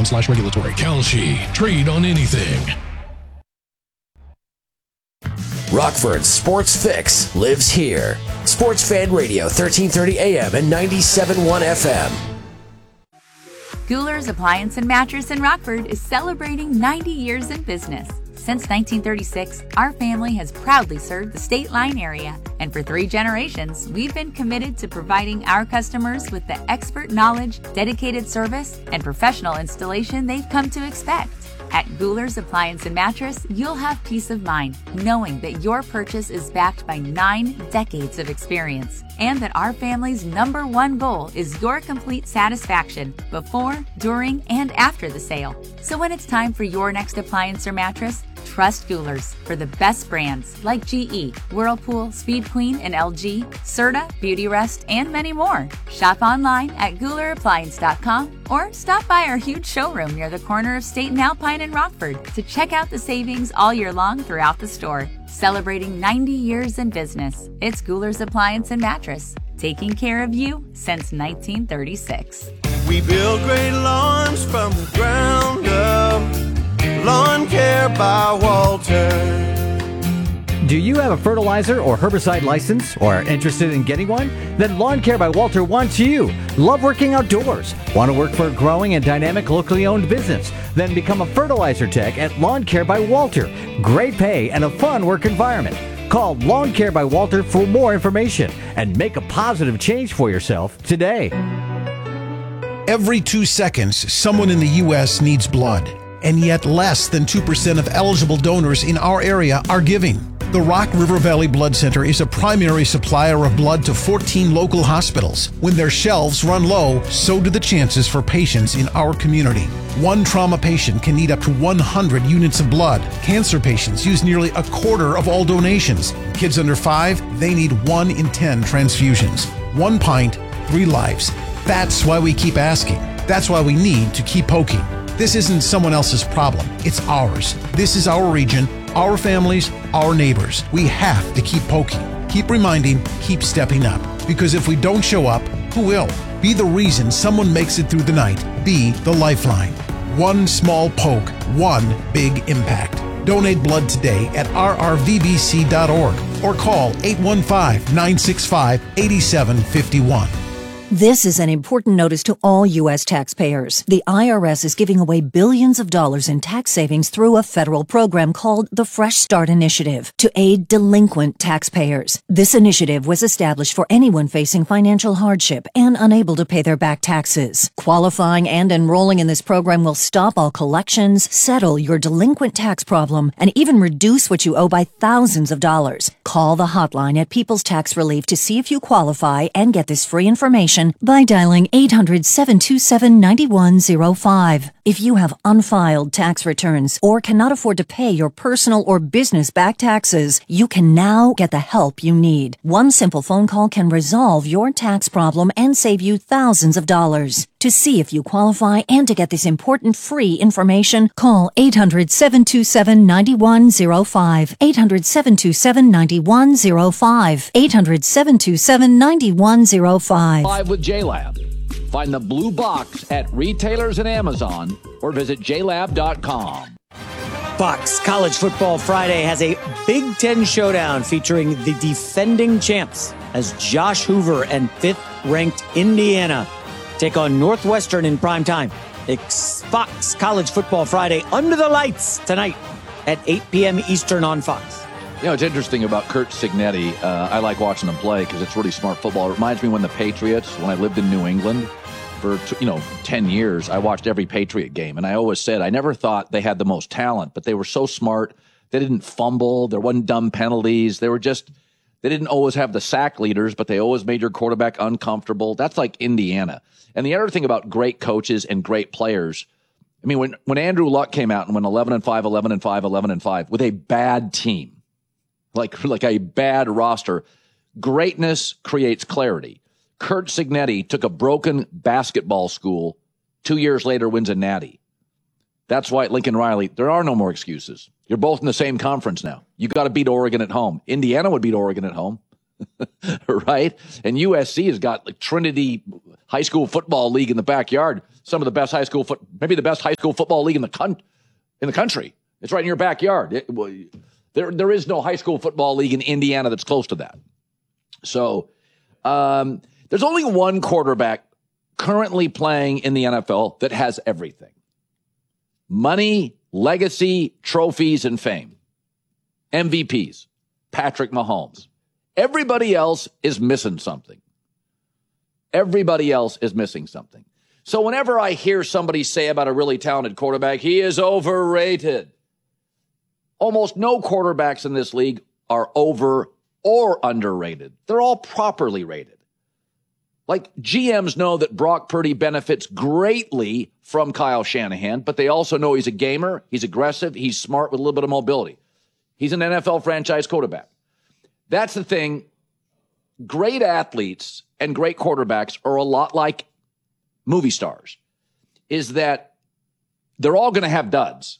Kalshi.com/regulatory. Kalshi. Trade on anything. Rockford's Sports Fix lives here. Sports Fan Radio, 1330 AM and 97.1 FM. Guler's Appliance and Mattress in Rockford is celebrating 90 years in business. Since 1936, our family has proudly served the State Line area, and for 3 generations, we've been committed to providing our customers with the expert knowledge, dedicated service, and professional installation they've come to expect. At Guler's Appliance and Mattress, you'll have peace of mind knowing that your purchase is backed by 9 decades of experience, and that our family's #1 goal is your complete satisfaction before, during, and after the sale. So when it's time for your next appliance or mattress, trust Guler's for the best brands like GE, Whirlpool, Speed Queen, and LG, Serta, Beautyrest, and many more. Shop online at GulerAppliance.com or stop by our huge showroom near the corner of State and Alpine in Rockford to check out the savings all year long throughout the store. Celebrating 90 years in business, it's Guler's Appliance and Mattress, taking care of you since 1936. We build great lawns from the ground up. Lawn Care by Walter. Do you have a fertilizer or herbicide license or are interested in getting one? Then Lawn Care by Walter wants you. Love working outdoors? Want to work for a growing and dynamic locally owned business? Then become a fertilizer tech at Lawn Care by Walter. Great pay and a fun work environment. Call Lawn Care by Walter for more information and make a positive change for yourself today. Every 2 seconds, someone in the U.S. needs blood. And yet less than 2% of eligible donors in our area are giving. The Rock River Valley Blood Center is a primary supplier of blood to 14 local hospitals. When their shelves run low, so do the chances for patients in our community. One trauma patient can need up to 100 units of blood. Cancer patients use nearly a quarter of all donations. Kids under 5, they need 1 in 10 transfusions. 1 pint, 3 lives. That's why we keep asking. That's why we need to keep poking. This isn't someone else's problem. It's ours. This is our region, our families, our neighbors. We have to keep poking, keep reminding, keep stepping up. Because if we don't show up, who will? Be the reason someone makes it through the night. Be the lifeline. One small poke, one big impact. Donate blood today at rrvbc.org or call 815-965-8751. This is an important notice to all U.S. taxpayers. The IRS is giving away billions of dollars in tax savings through a federal program called the Fresh Start Initiative to aid delinquent taxpayers. This initiative was established for anyone facing financial hardship and unable to pay their back taxes. Qualifying and enrolling in this program will stop all collections, settle your delinquent tax problem, and even reduce what you owe by thousands of dollars. Call the hotline at People's Tax Relief to see if you qualify and get this free information by dialing 800-727-9105. If you have unfiled tax returns or cannot afford to pay your personal or business back taxes, you can now get the help you need. One simple phone call can resolve your tax problem and save you thousands of dollars. To see if you qualify and to get this important free information, call 800-727-9105. 800-727-9105. 800-727-9105. Live with JLab. Find the blue box at retailers and Amazon or visit jlab.com. Fox College Football Friday has a Big Ten showdown featuring the defending champs as Josh Hoover and 5th-ranked Indiana take on Northwestern in prime time. It's Fox College Football Friday under the lights tonight at 8 p.m. Eastern on Fox. You know, it's interesting about Curt Cignetti. I like watching him play because it's really smart football. It reminds me when the Patriots, when I lived in New England for 10 years, I watched every Patriot game. And I always said I never thought they had the most talent, but they were so smart. They didn't fumble. There wasn't dumb penalties. They didn't always have the sack leaders, but they always made your quarterback uncomfortable. That's like Indiana. And the other thing about great coaches and great players, I mean, when Andrew Luck came out and went 11-5, 11-5, 11-5 with a bad team, like a bad roster, greatness creates clarity. Curt Cignetti took a broken basketball school, 2 years later wins a natty. That's why at Lincoln Riley, there are no more excuses. You're both in the same conference now. You got to beat Oregon at home. Indiana would beat Oregon at home. right? And USC has got like Trinity High School Football League in the backyard. Some of the best maybe the best high school football league in the country. It's right in your backyard. There is no high school football league in Indiana that's close to that. So there's only one quarterback currently playing in the NFL that has everything: money, legacy, trophies, and fame. MVPs, Patrick Mahomes. Everybody else is missing something. Everybody else is missing something. So whenever I hear somebody say about a really talented quarterback, he is overrated. Almost no quarterbacks in this league are over or underrated. They're all properly rated. Like, GMs know that Brock Purdy benefits greatly from Kyle Shanahan, but they also know he's a gamer, he's aggressive, he's smart with a little bit of mobility. He's an NFL franchise quarterback. That's the thing. Great athletes and great quarterbacks are a lot like movie stars, is that they're all going to have duds.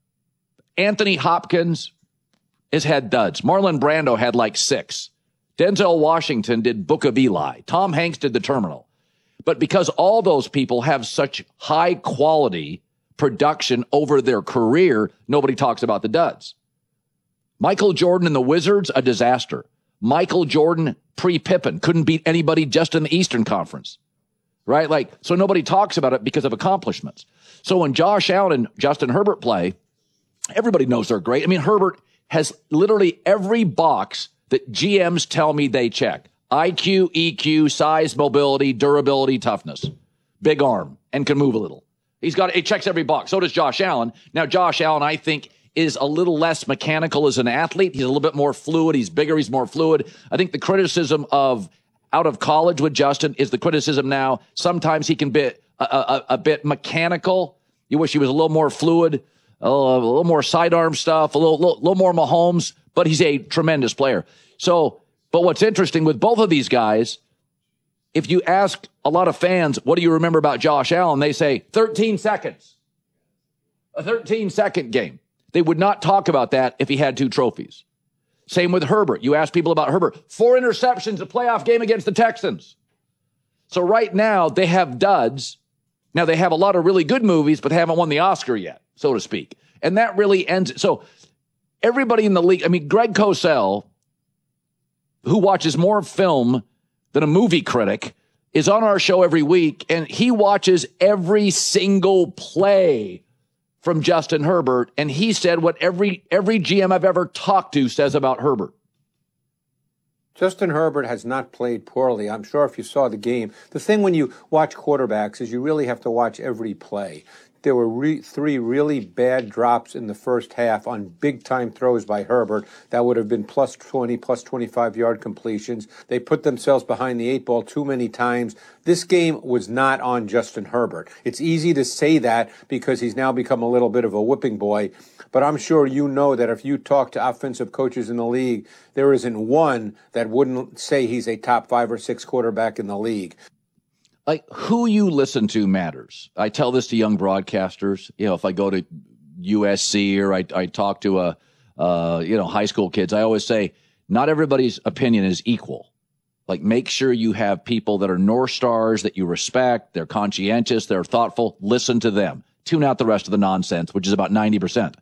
Anthony Hopkins has had duds. Marlon Brando had like 6. Denzel Washington did Book of Eli. Tom Hanks did The Terminal. But because all those people have such high quality production over their career, nobody talks about the duds. Michael Jordan and the Wizards, a disaster. Michael Jordan pre-Pippen couldn't beat anybody just in the Eastern Conference, right? Like, so nobody talks about it because of accomplishments. So when Josh Allen and Justin Herbert play, everybody knows they're great. I mean, Herbert has literally every box that GMs tell me they check: IQ, EQ, size, mobility, durability, toughness, big arm, and can move a little. It checks every box. So does Josh Allen. Now, Josh Allen, I think, is a little less mechanical as an athlete. He's a little bit more fluid. He's bigger. He's more fluid. I think the criticism of out of college with Justin is the criticism now. Sometimes he can be a bit mechanical. You wish he was a little more fluid, a little more sidearm stuff, a little more Mahomes, but he's a tremendous player. So, but what's interesting with both of these guys, if you ask a lot of fans, what do you remember about Josh Allen? They say 13 seconds, a 13-second game. They would not talk about that if he had 2 trophies. Same with Herbert. You ask people about Herbert. 4 interceptions, a playoff game against the Texans. So right now, they have duds. Now, they have a lot of really good movies, but they haven't won the Oscar yet, so to speak. And that really ends it. So everybody in the league, I mean, Greg Cosell, who watches more film than a movie critic, is on our show every week, and he watches every single play from Justin Herbert, and he said what every GM I've ever talked to says about Herbert. Justin Herbert has not played poorly. I'm sure if you saw the game, the thing when you watch quarterbacks is you really have to watch every play. There were 3 really bad drops in the first half on big-time throws by Herbert. That would have been plus 20, plus 25-yard completions. They put themselves behind the 8 ball too many times. This game was not on Justin Herbert. It's easy to say that because he's now become a little bit of a whipping boy. But I'm sure you know that if you talk to offensive coaches in the league, there isn't one that wouldn't say he's a top 5 or 6 quarterback in the league. Like, who you listen to matters. I tell this to young broadcasters. You know, if I go to USC or I talk to high school kids, I always say, not everybody's opinion is equal. Like, make sure you have people that are North Stars that you respect. They're conscientious. They're thoughtful. Listen to them. Tune out the rest of the nonsense, which is about 90%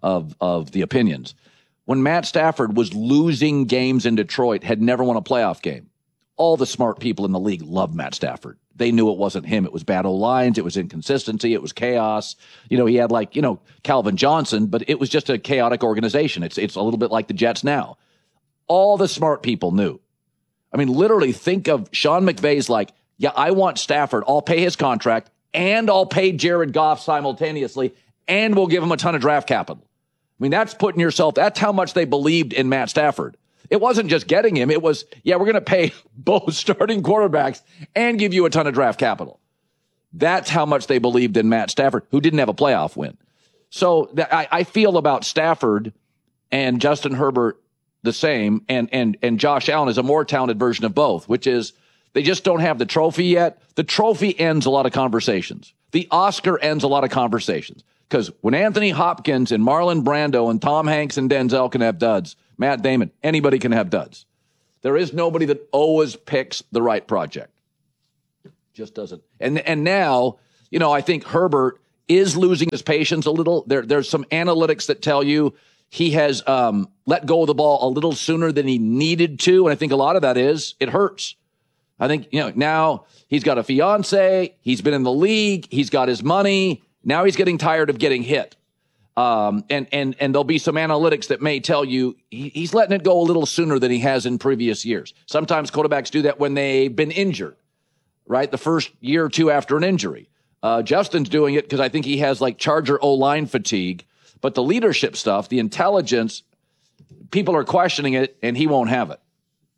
of the opinions. When Matt Stafford was losing games in Detroit, had never won a playoff game, all the smart people in the league loved Matt Stafford. They knew it wasn't him. It was bad O-lines. It was inconsistency. It was chaos. You know, he had Calvin Johnson, but it was just a chaotic organization. It's a little bit like the Jets now. All the smart people knew. I mean, literally think of Sean McVay's like, yeah, I want Stafford. I'll pay his contract and I'll pay Jared Goff simultaneously and we'll give him a ton of draft capital. I mean, that's how much they believed in Matt Stafford. It wasn't just getting him. It was, yeah, we're going to pay both starting quarterbacks and give you a ton of draft capital. That's how much they believed in Matt Stafford, who didn't have a playoff win. So I feel about Stafford and Justin Herbert the same, and Josh Allen is a more talented version of both, which is they just don't have the trophy yet. The trophy ends a lot of conversations. The Oscar ends a lot of conversations. Because when Anthony Hopkins and Marlon Brando and Tom Hanks and Denzel can have duds, Matt Damon, anybody can have duds. There is nobody that always picks the right project. Just doesn't. And now, I think Herbert is losing his patience a little. There's some analytics that tell you he has let go of the ball a little sooner than he needed to. And I think a lot of that is it hurts. I think, now he's got a fiance. He's been in the league. He's got his money. Now he's getting tired of getting hit. And there'll be some analytics that may tell you he's letting it go a little sooner than he has in previous years. Sometimes quarterbacks do that when they've been injured, right? The first year or two after an injury. Justin's doing it because I think he has like Charger O-line fatigue. But the leadership stuff, the intelligence, people are questioning it, and he won't have it.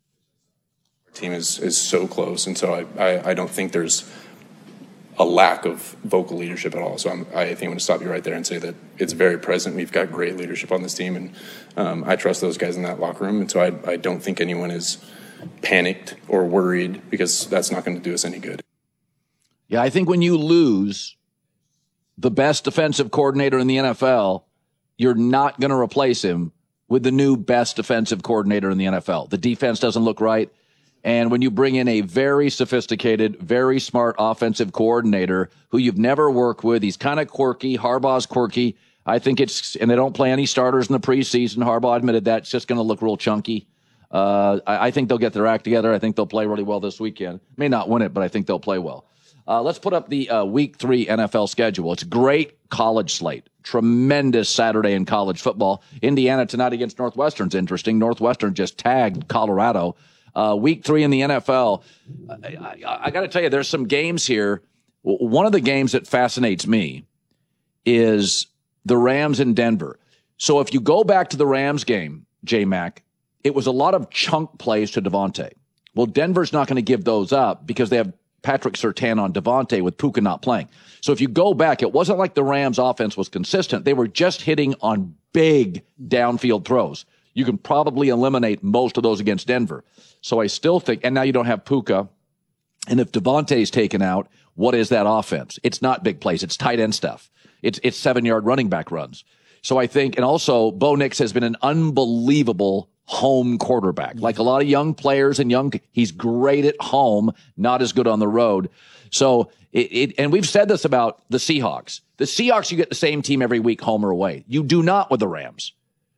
Our team is so close, and so I don't think there's a lack of vocal leadership at all. So I think I'm going to stop you right there and say that it's very present. We've got great leadership on this team, and I trust those guys in that locker room. And so I don't think anyone is panicked or worried, because that's not going to do us any good. Yeah, I think when you lose the best defensive coordinator in the NFL, you're not going to replace him with the new best defensive coordinator in the NFL. The defense doesn't look right. And when you bring in a very sophisticated, very smart offensive coordinator who you've never worked with, he's kind of quirky. Harbaugh's quirky. I think and they don't play any starters in the preseason. Harbaugh admitted that. It's just going to look real chunky. I think they'll get their act together. I think they'll play really well this weekend. May not win it, but I think they'll play well. Let's put up the Week 3 NFL schedule. It's a great college slate. Tremendous Saturday in college football. Indiana tonight against Northwestern's interesting. Northwestern just tagged Colorado. Week 3 in the NFL. I got to tell you, there's some games here. One of the games that fascinates me is the Rams in Denver. So if you go back to the Rams game, J-Mac, it was a lot of chunk plays to Devontae. Well, Denver's not going to give those up because they have Patrick Surtain on Devontae with Puka not playing. So if you go back, it wasn't like the Rams offense was consistent. They were just hitting on big downfield throws. You can probably eliminate most of those against Denver. So I still think, and now you don't have Puka. And if Devontae's taken out, what is that offense? It's not big plays. It's tight end stuff. It's 7-yard running back runs. So I think, and also Bo Nix has been an unbelievable home quarterback. Like a lot of young players and he's great at home, not as good on the road. So and we've said this about the Seahawks. The Seahawks, you get the same team every week, home or away. You do not with the Rams.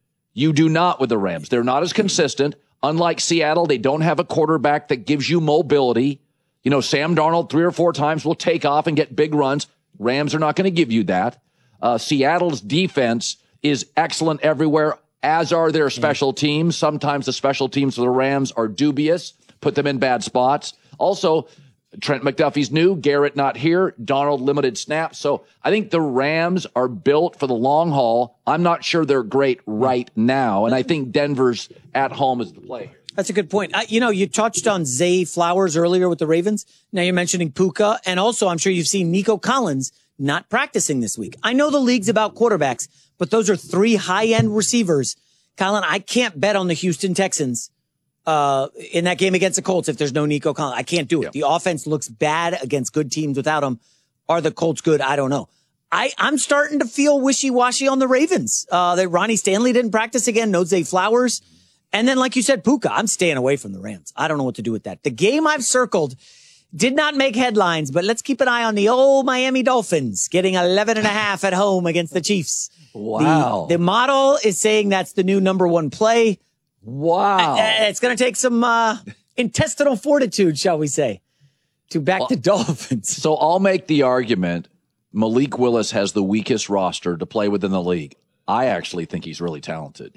They're not as consistent. Unlike Seattle, they don't have a quarterback that gives you mobility. Sam Darnold 3 or 4 times will take off and get big runs. Rams are not going to give you that. Seattle's defense is excellent everywhere, as are their special teams. Sometimes the special teams for the Rams are dubious, put them in bad spots. Also, Trent McDuffie's new, Garrett not here, Darnold limited snaps. So I think the Rams are built for the long haul. I'm not sure they're great right now, and I think Denver's at home is the play. That's a good point. You touched on Zay Flowers earlier with the Ravens. Now you're mentioning Puka, and also I'm sure you've seen Nico Collins not practicing this week. I know the league's about quarterbacks, but those are 3 high-end receivers. Colin, I can't bet on the Houston Texans in that game against the Colts if there's no Nico Collins. I can't do it. Yeah. The offense looks bad against good teams without him. Are the Colts good? I don't know. I'm starting to feel wishy-washy on the Ravens. That Ronnie Stanley didn't practice again. No Zay Flowers. And then, like you said, Puka. I'm staying away from the Rams. I don't know what to do with that. The game I've circled did not make headlines, but let's keep an eye on the old Miami Dolphins getting 11.5 at home against the Chiefs. Wow. The model is saying that's the new number 1 play. Wow. It's going to take some intestinal fortitude, shall we say, to back the Dolphins. So I'll make the argument Malik Willis has the weakest roster to play within the league. I actually think he's really talented.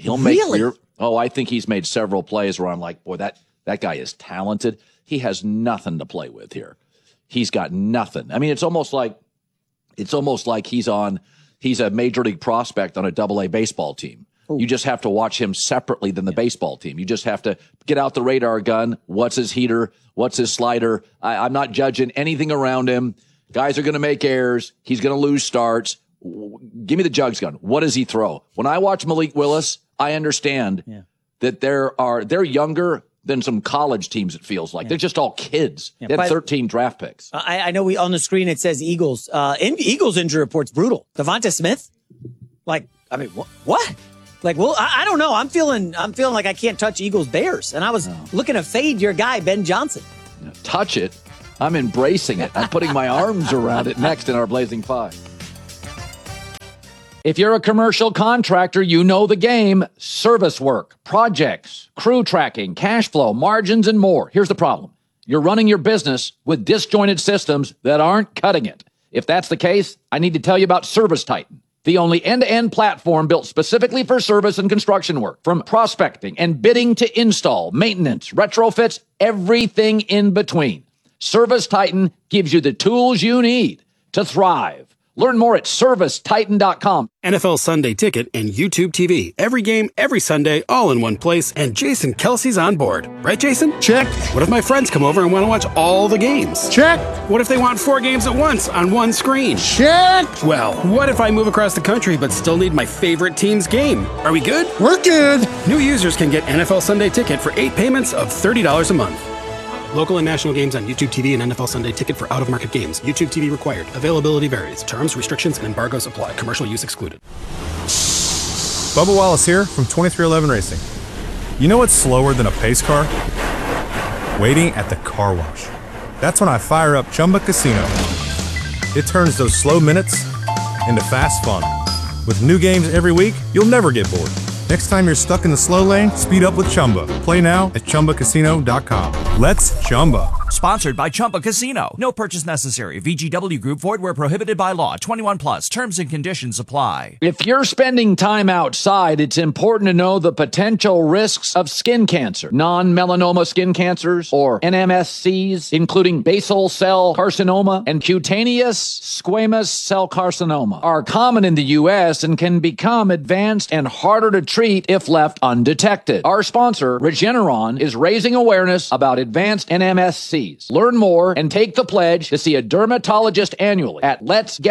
I think he's made several plays where I'm like, boy, that guy is talented. He has nothing to play with here. He's got nothing. I mean, it's almost like he's a major league prospect on a AA baseball team. Ooh. You just have to watch him separately than the baseball team. You just have to get out the radar gun. What's his heater? What's his slider? I'm not judging anything around him. Guys are going to make errors. He's going to lose starts. Give me the jugs gun. What does he throw? When I watch Malik Willis, I understand that they're younger than some college teams, it feels like. They're just all kids. They had 13 draft picks. I know on the screen it says Eagles. Eagles injury report's brutal. Devonta Smith? What? Like, well, I don't know. I'm feeling like I can't touch Eagles-Bears. And I was looking to fade your guy, Ben Johnson. Touch it. I'm embracing it. I'm putting my arms around it next in our Blazing Five. If you're a commercial contractor, you know the game. Service work, projects, crew tracking, cash flow, margins, and more. Here's the problem. You're running your business with disjointed systems that aren't cutting it. If that's the case, I need to tell you about ServiceTitan, the only end-to-end platform built specifically for service and construction work. From prospecting and bidding to install, maintenance, retrofits, everything in between. ServiceTitan gives you the tools you need to thrive. Learn more at ServiceTitan.com. NFL Sunday Ticket and YouTube TV. Every game, every Sunday, all in one place. And Jason Kelsey's on board. Right, Jason? Check. What if my friends come over and want to watch all the games? Check. What if they want 4 games at once on one screen? Check. Well, what if I move across the country but still need my favorite team's game? Are we good? We're good. New users can get NFL Sunday Ticket for 8 payments of $30 a month. Local and national games on YouTube TV and NFL Sunday Ticket for out-of-market games. YouTube TV required. Availability varies. Terms, restrictions, and embargoes apply. Commercial use excluded. Bubba Wallace here from 2311 Racing. You know what's slower than a pace car? Waiting at the car wash. That's when I fire up Chumba Casino. It turns those slow minutes into fast fun. With new games every week, you'll never get bored. Next time you're stuck in the slow lane, speed up with Chumba. Play now at ChumbaCasino.com. Let's Chumba. Sponsored by Chumba Casino. No purchase necessary. VGW Group. Void where prohibited by law. 21 plus. Terms and conditions apply. If you're spending time outside, it's important to know the potential risks of skin cancer. Non-melanoma skin cancers, or NMSCs, including basal cell carcinoma and cutaneous squamous cell carcinoma, are common in the U.S. and can become advanced and harder to treat if left undetected. Our sponsor, Regeneron, is raising awareness about advanced NMSCs. Learn more and take the pledge to see a dermatologist annually at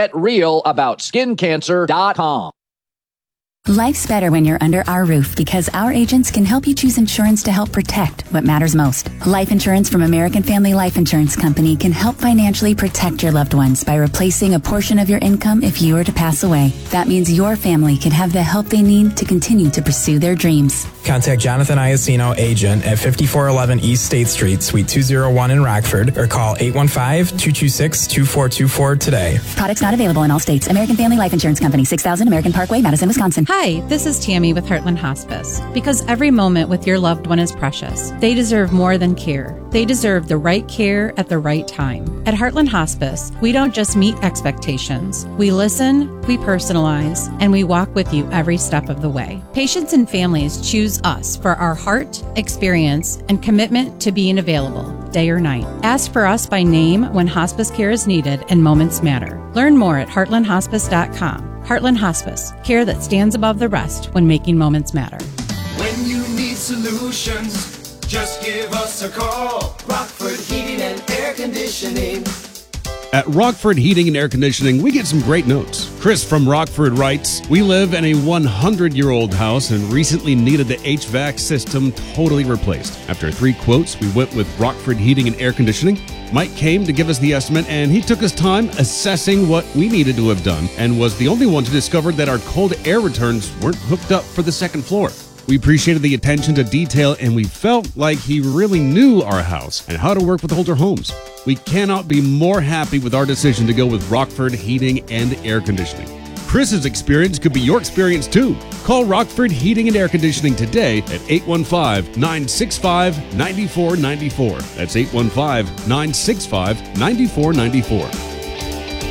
letsgetrealaboutSkinCancer.com. Life's better when you're under our roof because our agents can help you choose insurance to help protect what matters most. Life insurance from American Family Life Insurance Company can help financially protect your loved ones by replacing a portion of your income if you were to pass away. That means your family can have the help they need to continue to pursue their dreams. Contact Jonathan Iacino, agent at 5411 East State Street, Suite 201 in Rockford, or call 815-226-2424 today. Products not available in all states. American Family Life Insurance Company, 6000 American Parkway, Madison, Wisconsin. Hi, this is Tammy with Heartland Hospice. Because every moment with your loved one is precious, they deserve more than care. They deserve the right care at the right time. At Heartland Hospice, we don't just meet expectations. We listen, we personalize, and we walk with you every step of the way. Patients and families choose us for our heart, experience, and commitment to being available, day or night. Ask for us by name when hospice care is needed and moments matter. Learn more at heartlandhospice.com. Heartland Hospice, care that stands above the rest when making moments matter. When you need solutions, just give us a call. Rockford Heating and Air Conditioning. At Rockford Heating and Air Conditioning, we get some great notes. Chris from Rockford writes, we live in a 100-year-old house and recently needed the HVAC system totally replaced. After 3 quotes, we went with Rockford Heating and Air Conditioning. Mike came to give us the estimate, and he took his time assessing what we needed to have done and was the only one to discover that our cold air returns weren't hooked up for the second floor. We appreciated the attention to detail, and we felt like he really knew our house and how to work with older homes. We cannot be more happy with our decision to go with Rockford Heating and Air Conditioning. Chris's experience could be your experience too. Call Rockford Heating and Air Conditioning today at 815-965-9494. That's 815-965-9494.